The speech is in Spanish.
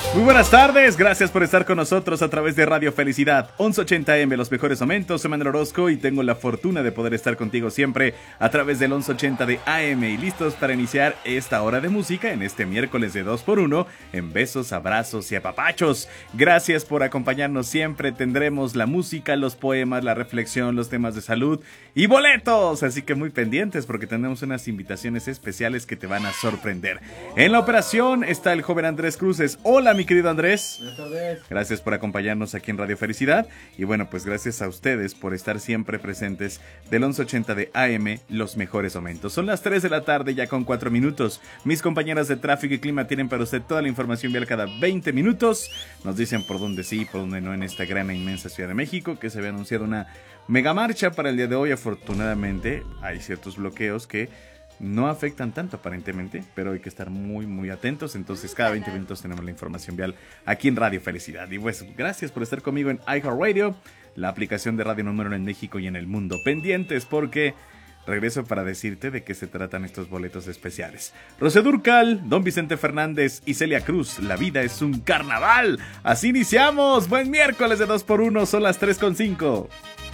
Muy buenas tardes, gracias por estar con nosotros a través de Radio Felicidad 1180M, los mejores momentos. Soy Manuel Orozco y tengo la fortuna de poder estar contigo siempre a través del 1180 de AM y listos para iniciar esta hora de música en este miércoles de 2x1 en besos, abrazos y apapachos. Gracias por acompañarnos siempre, tendremos la música, los poemas, la reflexión, los temas de salud y boletos, así que muy pendientes porque tenemos unas invitaciones especiales que te van a sorprender. En la operación está el joven Andrés Cruces. Hola, mi querido Andrés. Buenas tardes. Gracias por acompañarnos aquí en Radio Felicidad. Y bueno, pues gracias a ustedes por estar siempre presentes del 1180 de AM, los mejores momentos. Son las 3 de la tarde ya con 4 minutos. Mis compañeras de tráfico y clima tienen para usted toda la información vial cada 20 minutos. Nos dicen por dónde sí, por dónde no en esta gran e inmensa Ciudad de México, que se había anunciado una mega marcha para el día de hoy. Afortunadamente hay ciertos bloqueos que no afectan tanto aparentemente, pero hay que estar muy atentos. Entonces cada 20 minutos tenemos la información vial aquí en Radio Felicidad. Y pues gracias por estar conmigo en iHeartRadio, la aplicación de radio número 1 en México y en el mundo. Pendientes porque regreso para decirte de qué se tratan estos boletos especiales. Rosé Durcal, Don Vicente Fernández y Celia Cruz, la vida es un carnaval. Así iniciamos. Buen miércoles de 2x1, son las 3:05.